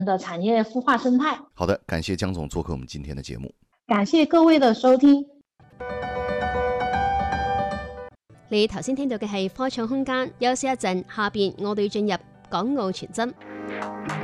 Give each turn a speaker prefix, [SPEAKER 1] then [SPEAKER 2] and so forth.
[SPEAKER 1] 的产业孵化生态。
[SPEAKER 2] 好的，感谢江总做客我们今天的节目。
[SPEAKER 1] 感謝各位嘅收聽。
[SPEAKER 3] 你頭先聽到嘅係科創空間，休息一陣，下邊我哋進入港澳傳真。